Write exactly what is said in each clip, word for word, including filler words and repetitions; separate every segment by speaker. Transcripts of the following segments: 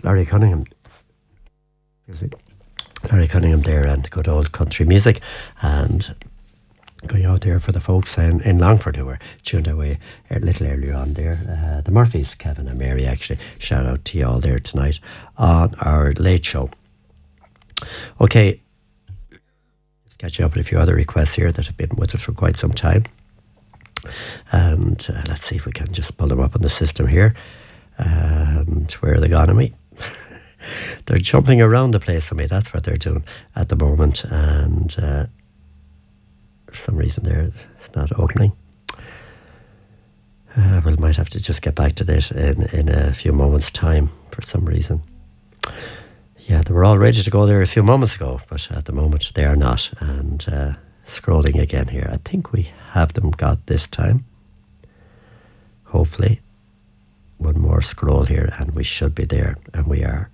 Speaker 1: Larry Cunningham. Excuse me. Larry Cunningham there, and good old country music, and going out there for the folks in, in Longford who were tuned away a little earlier on there. Uh, the Murphys, Kevin and Mary, actually. Shout out to you all there tonight on our late show. Okay, let's catch you up with a few other requests here that have been with us for quite some time. And uh, let's see if we can just pull them up on the system here. And where are they gone on me? They're jumping around the place on me. That's what they're doing at the moment. And uh, for some reason there, it's not opening. Uh, we might have to just get back to that in, in a few moments' time for some reason. Yeah, they were all ready to go there a few moments ago, but at the moment they are not. And uh, scrolling again here. I think we have them got this time. Hopefully. One more scroll here and we should be there, and we are.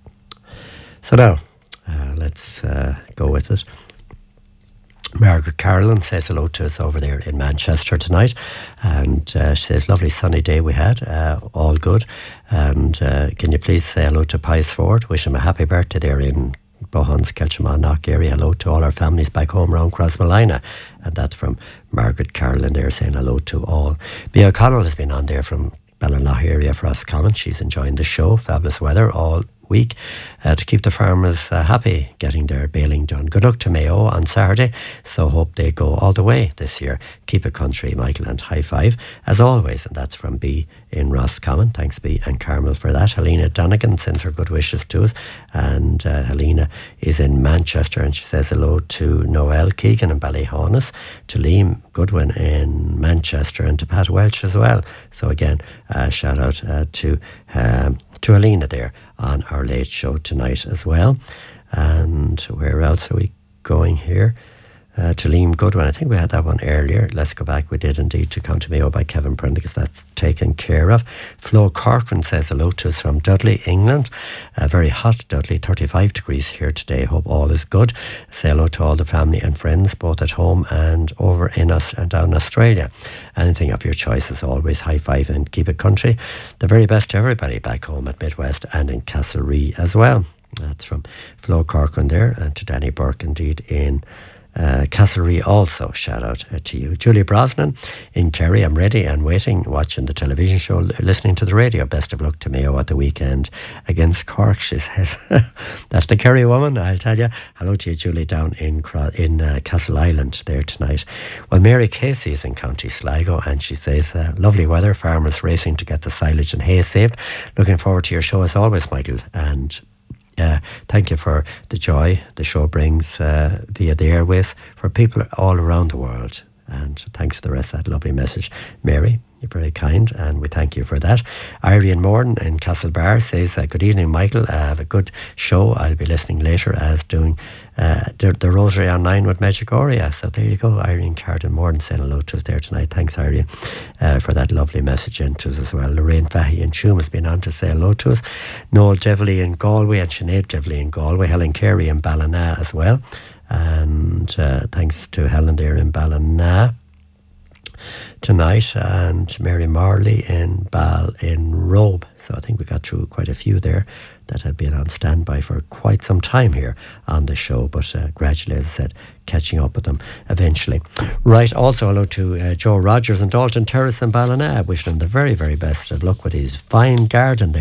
Speaker 1: So now, uh, let's uh, go with it. Margaret Carolyn says hello to us over there in Manchester tonight, and uh, she says lovely sunny day we had, uh, all good, and uh, can you please say hello to Pies Ford, wish him a happy birthday there in Bohans, Kelchaman area. Hello to all our families back home around Crossmalina, and that's from Margaret Carolyn there saying hello to all. Bea O'Connell has been on there from Ballinlough area for Roscommon. She's enjoying the show, fabulous weather all week uh, to keep the farmers uh, happy getting their baling done. Good luck to Mayo on Saturday, so hope they go all the way this year. Keep it country, Michael, and high five as always. And that's from B in Roscommon. Thanks B and Carmel for that. Helena Donegan sends her good wishes to us, and uh, Helena is in Manchester and she says hello to Noel Keegan in Ballyhonus, to Liam Goodwin in Manchester, and to Pat Welch as well. So again, uh, shout out uh, to um, to Helena there on our late show tonight as well. And where else are we going here? Uh, to Liam Goodwin. I think we had that one earlier. Let's go back. We did indeed, to County Mayo by Kevin Prendergast. That's taken care of. Flo Corcoran says hello to us from Dudley, England. Uh, very hot Dudley, thirty-five degrees here today. Hope all is good. Say hello to all the family and friends, both at home and over in us and down Australia. Anything of your choice as always. High five and keep it country. The very best to everybody back home at Midwest and in Castlerea as well. That's from Flo Corcoran there, and to Danny Burke indeed in Uh, Castlerea also, shout out uh, to you. Julie Brosnan in Kerry, I'm ready and waiting, watching the television show, listening to the radio. Best of luck to Mayo at the weekend against Cork, she says. That's the Kerry woman, I'll tell you. Hello to you, Julie, down in in uh, Castle Island there tonight. Well, Mary Casey is in County Sligo, and she says uh, lovely weather, farmers racing to get the silage and hay saved. Looking forward to your show as always, Michael, and Uh, thank you for the joy the show brings uh, via the airways for people all around the world. And thanks for the rest of that lovely message, Mary. You're very kind, and we thank you for that. Irene Morden in Castlebar says, uh, good evening, Michael. Uh, have a good show. I'll be listening later as doing uh, the, the Rosary Online with Medjugorje. So there you go, Irene Carden Morden saying hello to us there tonight. Thanks, Irene, uh, for that lovely message into us as well. Lorraine Fahy in Tuam has been on to say hello to us. Noel Devley in Galway and Sinead Devley in Galway. Helen Carey in Ballina as well. And uh, thanks to Helen there in Ballina tonight, and Mary Marley in Bal in Robe. So I think we got through quite a few there that had been on standby for quite some time here on the show, but uh, gradually, as I said, catching up with them eventually. Right, also hello to uh, Joe Rogers and Dalton Terrace in Ballina, wishing him the very, very best of luck with his fine garden there.